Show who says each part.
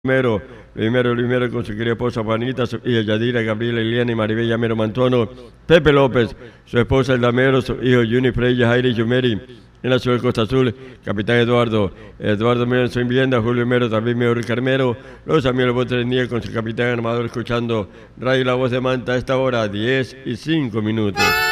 Speaker 1: Luis Mero con su querida esposa Juanita, su hija Yadira, Gabriela, Eliana y Maribel Mero Mantono, Pepe López, su esposa Elda Mero, su hijo Juni Freya, Jairi Yumeri, en la ciudad de Costa Azul, Capitán Eduardo Mero en su vivienda, Julio Mero, también Mero Carmero, los amigos de Niel con su capitán armador escuchando Radio La Voz de Manta a esta hora, 10:05.